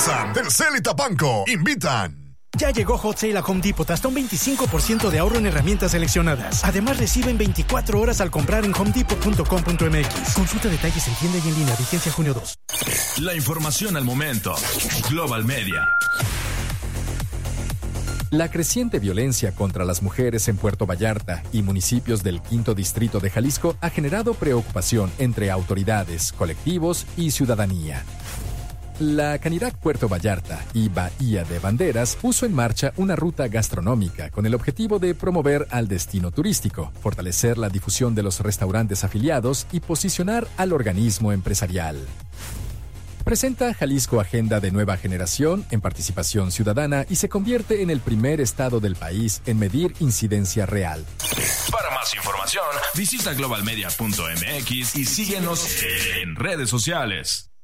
Nissan, Telcel y Tapanco invitan. Ya llegó Hot Sale a Home Depot, hasta un 25% de ahorro en herramientas seleccionadas. Además, reciben 24 horas al comprar en homedepot.com.mx. Consulta detalles en tienda y en línea, vigencia junio 2. La información al momento. Global Media. La creciente violencia contra las mujeres en Puerto Vallarta y municipios del Quinto Distrito de Jalisco ha generado preocupación entre autoridades, colectivos y ciudadanía. La Canirac Puerto Vallarta y Bahía de Banderas puso en marcha una ruta gastronómica con el objetivo de promover al destino turístico, fortalecer la difusión de los restaurantes afiliados y posicionar al organismo empresarial. Presenta Jalisco Agenda de Nueva Generación en participación ciudadana y se convierte en el primer estado del país en medir incidencia real. Para más información, visita globalmedia.mx y síguenos en redes sociales.